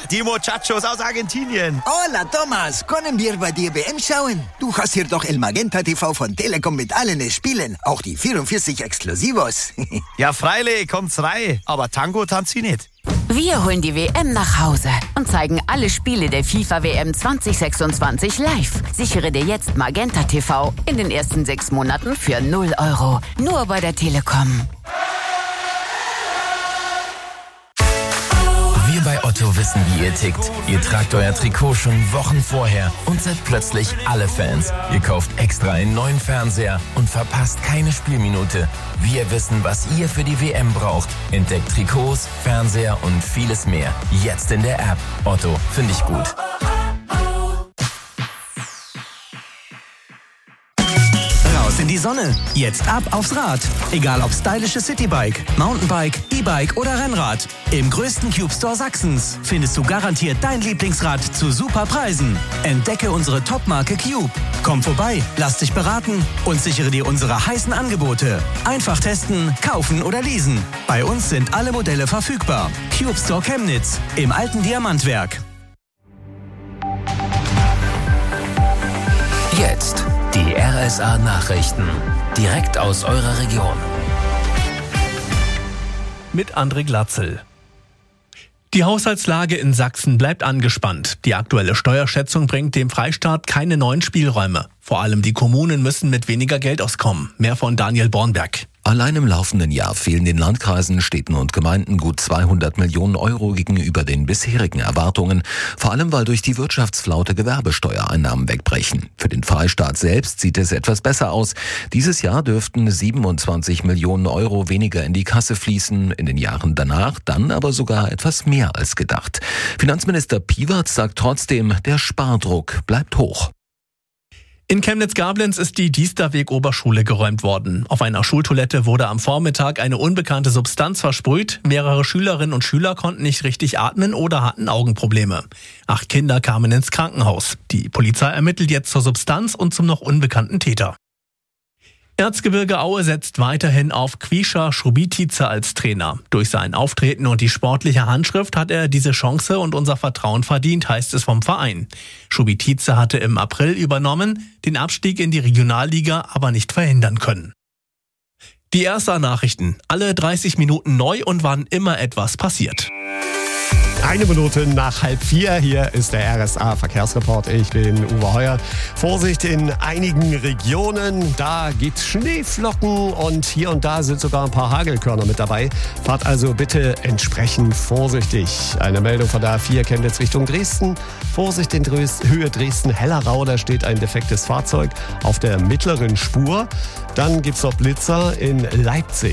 die Muchachos aus Argentinien. Hola, Thomas. Können wir bei dir WM schauen? Du hast hier doch El Magenta TV von Telekom mit allen Spielen. Auch die 44 Exklusivos. Ja, freilich, kommt's rein. Aber Tango tanzt sie nicht. Wir holen die WM nach Hause und zeigen alle Spiele der FIFA-WM 2026 live. Sichere dir jetzt Magenta TV in den ersten 6 Monaten für 0 €. Nur bei der Telekom. Wir bei Otto wissen, wie ihr tickt. Ihr tragt euer Trikot schon Wochen vorher und seid plötzlich alle Fans. Ihr kauft extra einen neuen Fernseher und verpasst keine Spielminute. Wir wissen, was ihr für die WM braucht. Entdeckt Trikots, Fernseher und vieles mehr. Jetzt in der App. Otto, finde ich gut. Raus in die Sonne. Jetzt ab aufs Rad. Egal ob stylische Citybike, Mountainbike, E-Bike oder Rennrad. Im größten Cube Store Sachsens findest du garantiert dein Lieblingsrad zu super Preisen. Entdecke unsere Top-Marke Cube. Komm vorbei, lass dich beraten und sichere dir unsere heißen Angebote. Einfach testen, kaufen oder leasen. Bei uns sind alle Modelle verfügbar. Cube Store Chemnitz im alten Diamantwerk. Jetzt die RSA-Nachrichten. Direkt aus eurer Region. Mit André Glatzel. Die Haushaltslage in Sachsen bleibt angespannt. Die aktuelle Steuerschätzung bringt dem Freistaat keine neuen Spielräume. Vor allem die Kommunen müssen mit weniger Geld auskommen. Mehr von Daniel Bornberg. Allein im laufenden Jahr fehlen den Landkreisen, Städten und Gemeinden gut 200 Millionen € gegenüber den bisherigen Erwartungen, vor allem weil durch die Wirtschaftsflaute Gewerbesteuereinnahmen wegbrechen. Für den Freistaat selbst sieht es etwas besser aus. Dieses Jahr dürften 27 Millionen € weniger in die Kasse fließen, in den Jahren danach dann aber sogar etwas mehr als gedacht. Finanzminister Piewatz sagt trotzdem, der Spardruck bleibt hoch. In Chemnitz-Gablenz ist die Diesterweg-Oberschule geräumt worden. Auf einer Schultoilette wurde am Vormittag eine unbekannte Substanz versprüht. Mehrere Schülerinnen und Schüler konnten nicht richtig atmen oder hatten Augenprobleme. 8 Kinder kamen ins Krankenhaus. Die Polizei ermittelt jetzt zur Substanz und zum noch unbekannten Täter. Erzgebirge Aue setzt weiterhin auf Kvisha Šubitice als Trainer. Durch sein Auftreten und die sportliche Handschrift hat er diese Chance und unser Vertrauen verdient, heißt es vom Verein. Šubitice hatte im April übernommen, den Abstieg in die Regionalliga aber nicht verhindern können. Die RSA-Nachrichten, alle 30 Minuten neu und wann immer etwas passiert. 1 Minute nach 3:30. Hier ist der RSA-Verkehrsreport. Ich bin Uwe Heuer. Vorsicht in einigen Regionen. Da gibt's Schneeflocken und hier und da sind sogar ein paar Hagelkörner mit dabei. Fahrt also bitte entsprechend vorsichtig. Eine Meldung von der A4 Chemnitz Richtung Dresden. Vorsicht in Höhe Dresden-Hellerau. Da steht ein defektes Fahrzeug auf der mittleren Spur. Dann gibt's noch Blitzer in Leipzig.